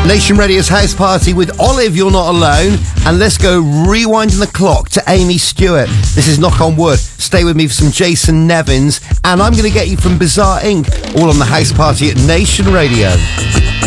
Nation Radio's House Party with Olive, You're Not Alone. And let's go rewinding the clock to Amy Stewart. This is Knock on Wood. Stay with me for some Jason Nevins. And I'm going to get you from Bizarre Inc. all on the House Party at Nation Radio.